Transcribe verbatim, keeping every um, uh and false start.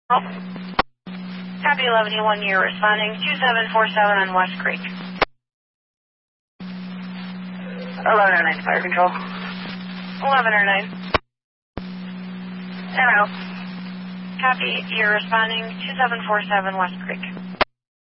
Oh. Copy eleven E one, you're responding two seven four seven on West Creek. eleven oh nine, Fire Control. eleven oh nine. Hello. Copy, you're responding two seven four seven West Creek.